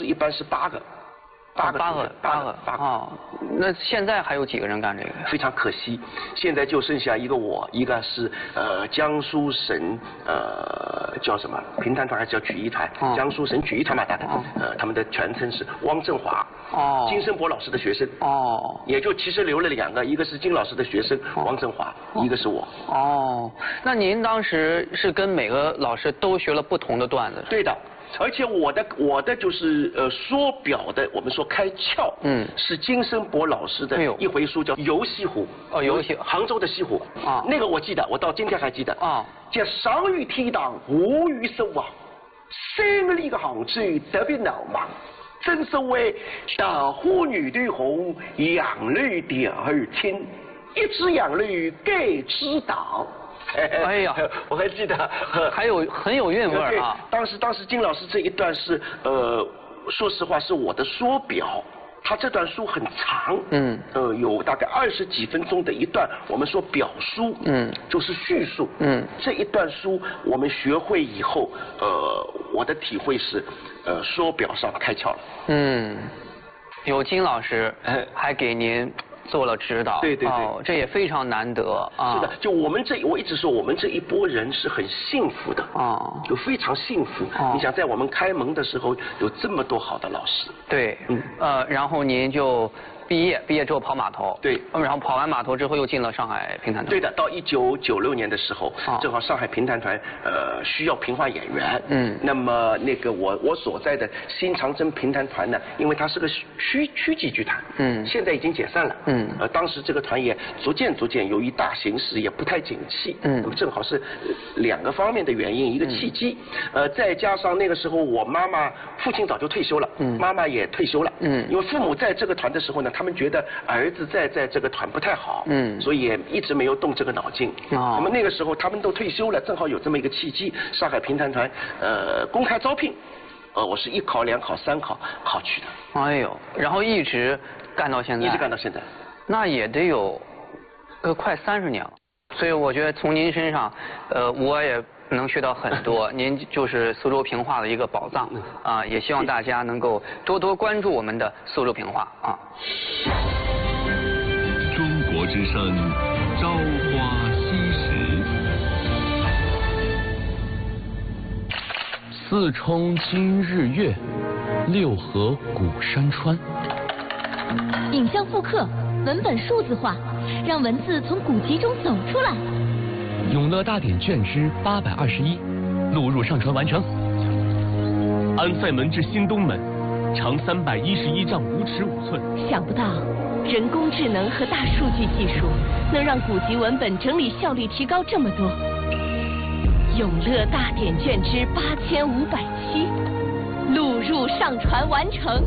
一般是8个。8个哦，那现在还有几个人干这个？ 非常可惜，现在就剩下一个我，一个是江苏省叫什么评弹团还是叫曲艺团？江苏省曲艺团嘛，大概他们的全称是汪振华，金生博老师的学生，也就其实留了2个，一个是金老师的学生汪振华，一个是我。 那您当时是跟每个老师都学了不同的段子？ 对的。而且我的就是说表的，我们说开窍，是金生博老师的一回书叫《游西湖》，杭州的西湖，那个我记得，我到今天还记得，叫上于天堂，下于守望，3个里个杭州特别闹忙，正所谓桃花女对红，杨柳第二青，一枝杨柳各枝倒。 哎呀， 我还记得， 还有很有韵味啊。 当时金老师这一段是说实话是我的说表，他这段书很长，有大概20几分钟的一段，我们说表书，就是叙述，这一段书我们学会以后，我的体会是，说表上开窍了。 有金老师还给您做了指导， 对， 这也非常难得啊。 是的，就我一直说我们这一波人是很幸福的就非常幸福。你想在我们开门的时候有这么多好的老师。 对，然后您就毕业之后跑码头， 对， 然后跑完码头之后又进了上海评弹团。 对的，到1996年的时候，正好上海评弹团需要评话演员，那么那个我所在的新长征评弹团呢，因为它是个区级剧团，现在已经解散了，当时这个团也逐渐由于大形势也不太景气，那么正好是2个方面的原因，一个契机，再加上那个时候我父亲早就退休了，妈妈也退休了，因为父母在这个团的时候呢，他们觉得儿子在这个团不太好，所以也一直没有动这个脑筋。那么那个时候他们都退休了，正好有这么一个契机，上海评弹团公开招聘，我是1考、2考、3考考去的。 哎呦，然后一直干到现在。 一直干到现在。 那也得有快30年了，所以我觉得从您身上，我也能学到很多。您就是苏州评话的一个宝藏啊，也希望大家能够多多关注我们的苏州评话啊。 中国之声，朝花夕拾。四冲今日月，六合古山川。 影像复刻，文本数字化，让文字从古籍中走出来。 永乐大典卷之821，录入上传完成。安塞门至新东门，长311丈5尺5寸。 想不到，人工智能和大数据技术能让古籍文本整理效率提高这么多。永乐大典卷之8507，录入上传完成。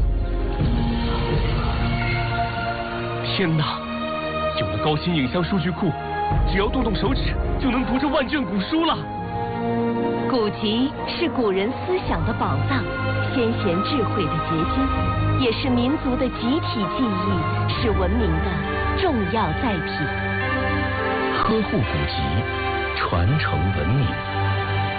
天哪！有了高新影像数据库，只要动动手指就能读这万卷古书了。 古籍是古人思想的宝藏，先贤智慧的结晶，也是民族的集体记忆，是文明的重要载体。 呵护古籍，传承文明。